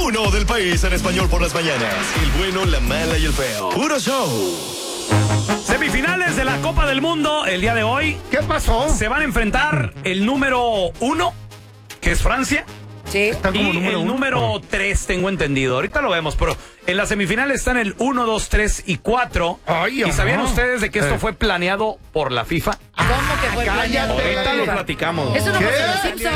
uno del país en español por las mañanas. El bueno, la mala y el feo. Puro show. Semifinales de la Copa del Mundo el día de hoy. ¿Qué pasó? Se van a enfrentar el número 1, que es Francia. Sí. Están como Y el uno. número 3, tengo entendido. Ahorita lo vemos, pero en las semifinales están el 1, 2, 3 y 4. Ay, ¿Y sabían ajá. ustedes de que esto fue planeado por la FIFA? ¿Cómo que fue cállate. planeado? Ahorita lo platicamos. Eso no ¿Qué? pasó en los Simpsons.